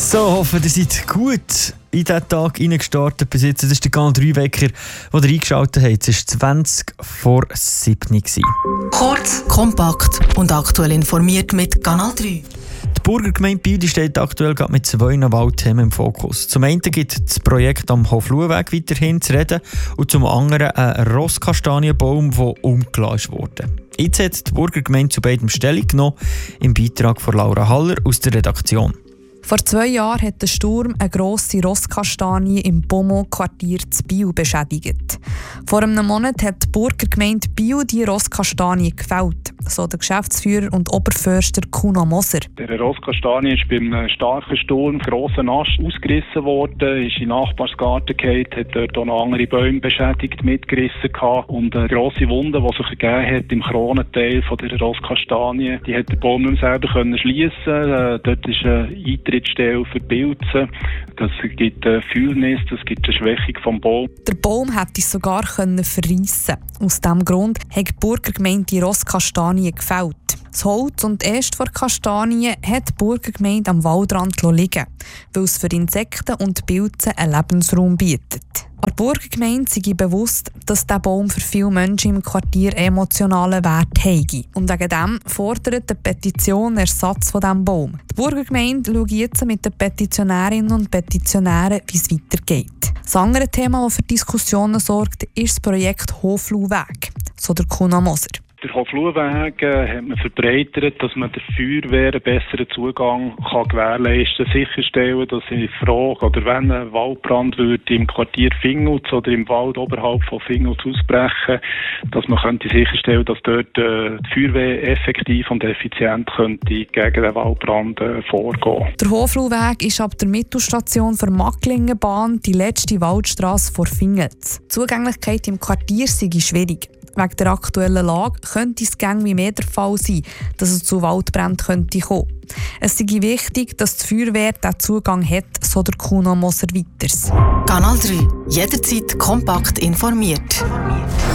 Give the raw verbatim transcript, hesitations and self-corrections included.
So, hoffe, ihr seid gut in diesen Tag reingestartet bis jetzt. Das ist der Kanal drei Wecker, den ihr eingeschaltet habt. Es war zwanzig vor sieben. Kurz, kompakt und aktuell informiert mit Kanal drei. Die Burgergemeinde Biel steht aktuell gerade mit zwei Waldthemen im Fokus. Zum einen gibt das Projekt am Hofluhweg weiterhin zu reden und zum anderen ein Rosskastanienbaum, der umgelassen wurde. Jetzt hat die Burgergemeinde zu beidem Stellung genommen, im Beitrag von Laura Haller aus der Redaktion. Vor zwei Jahren hat der Sturm eine grosse Rosskastanie im Beaumont-Quartier zu Biel beschädigt. Vor einem Monat hat die Burgergemeinde Biel die Rosskastanie gefällt, so der Geschäftsführer und Oberförster Kuno Moser. Der Rosskastanie ist beim starken Sturm, grossen Ast, ausgerissen worden, ist in den Nachbarsgarten gefallen, hat dort auch noch andere Bäume beschädigt, mitgerissen gehabt. Und eine grosse Wunde, die sich ergeben hat im Kronenteil von der Rosskastanie, die hat der Baum nicht mehr selber können schliessen. Äh, dort ist eine Eintrittsstelle für Pilze. Das gibt eine Fühlnis, das gibt eine Schwächung vom Baum. Der Baum hätte sogar verreissen. Aus diesem Grund hat die Burgergemeinde die Rosskastanie gefällt. Das Holz und Äste der Kastanie hat die Burgergemeinde am Waldrand liegen, weil es für Insekten und Pilze einen Lebensraum bietet. Der Burgergemeinde sei bewusst, dass dieser Baum für viele Menschen im Quartier emotionalen Wert habe. Und wegen dem fordert die Petition Ersatz von diesem Baum. Die Burgergemeinde schaut jetzt mit den Petitionärinnen und Petitionären, wie es weitergeht. Das andere Thema, das für Diskussionen sorgt, ist das Projekt Hofluhweg, so der Kuno Moser. Der Hofluhweg äh, hat man verbreitert, dass man der Feuerwehr einen besseren Zugang kann gewährleisten kann, sicherstellen, dass in Frage oder wenn ein Waldbrand würde im Quartier Fingutz oder im Wald oberhalb von Fingutz ausbrechen, dass man könnte sicherstellen, dass dort äh, die Feuerwehr effektiv und effizient könnte gegen den Waldbrand äh, vorgehen. Der Hofluhweg ist ab der Mittelstation für Macklingenbahn die letzte Waldstrasse vor Fingutz. Die Zugänglichkeit im Quartier sei schwierig. Wegen der aktuellen Lage könnte es gäng wie mehr der Fall sein, dass es zu Waldbränden könnte kommen. Es sei wichtig, dass die Feuerwehr diesen Zugang hat, so der Kuno Moser weiters. Kanal drei. Jederzeit kompakt informiert.